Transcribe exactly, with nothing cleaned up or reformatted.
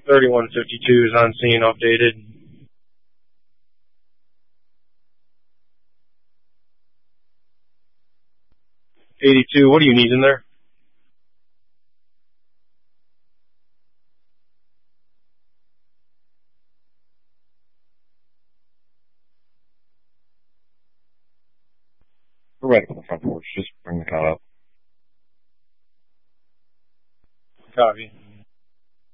thirty-one fifty-two is on scene, updated. eighty-two, what do you need in there? We're ready for the front porch. Just bring the cot up. Copy.